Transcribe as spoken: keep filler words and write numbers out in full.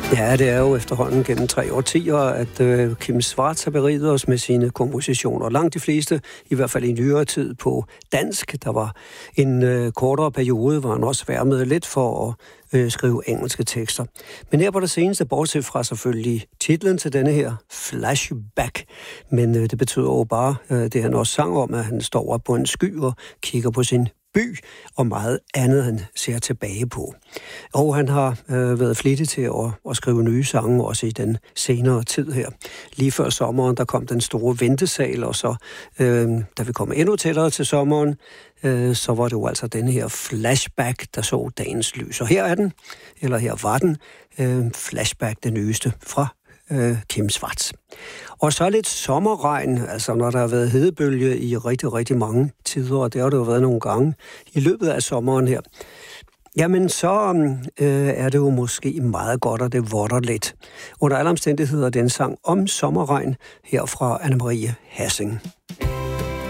Ja, det er jo efterhånden gennem tre årtier, at øh, Kim Schwartz har beriget os med sine kompositioner. Langt de fleste, i hvert fald i nyere tid, på dansk. Der var en øh, kortere periode, hvor han også sværmede lidt for at øh, skrive engelske tekster. Men her på det seneste, bortset fra selvfølgelig titlen til denne her, Flashback. Men øh, det betyder jo bare, øh, det han også sang om, at han står op på en sky og kigger på sin by, og meget andet, han ser tilbage på. Og han har øh, været flittig til at, at skrive nye sange, også i den senere tid her. Lige før sommeren, der kom den store ventesal, og så, øh, da vi kom endnu tættere til sommeren, øh, så var det jo altså denne her Flashback, der så dagens lys. Og her er den, eller her var den, øh, Flashback, det nyeste fra øh, Kim Schwartz. Og så lidt sommerregn, altså når der har været hedebølge i rigtig, rigtig mange tider, og det har det jo været nogle gange i løbet af sommeren her. Jamen, så øh, er det jo måske meget godt, at det votter lidt. Under alle omstændigheder den sang om sommerregn her fra Anne-Marie Hassing.